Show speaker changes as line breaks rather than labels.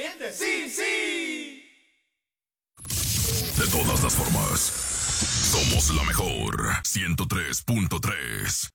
¡Sí, sí!
De todas las formas, somos la mejor 103.3.